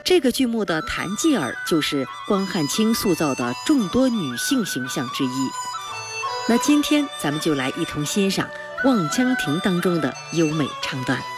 这个剧目的谭继儿就是关汉卿塑造的众多女性形象之一。那今天咱们就来一同欣赏《望江亭》当中的优美唱段。